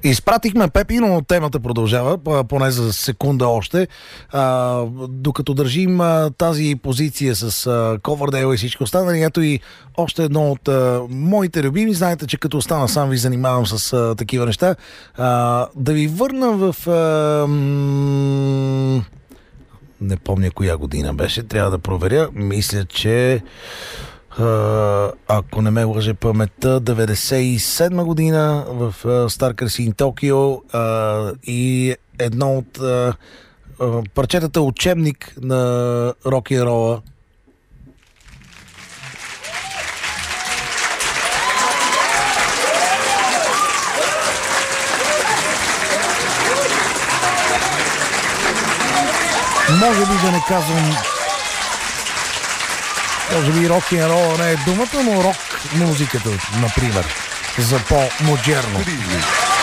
Изпратихме Пепи, но темата продължава, поне за секунда още. Докато държим тази позиция с Coverdale и всички останали, ето и още едно от моите любими. Знаете, че като остана сам ви занимавам с такива неща. Да ви върна в... не помня коя година беше, трябва да проверя. Мисля, че ако не ме лъже паметта, 97 година в Star Casino Токио и едно от парчетата учебник на рок-н-рола. Може би да не казвам, може би рок-н-рол не е думата, но рок музиката, например, за по-модерно.